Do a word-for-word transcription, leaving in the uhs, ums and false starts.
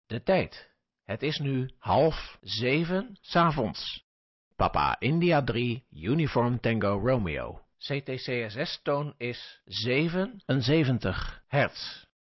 De tijd. Het is nu half zeven 's avonds. Papa India drie, Uniform Tango Romeo. C T C S S-toon is zevenenzeventig hertz.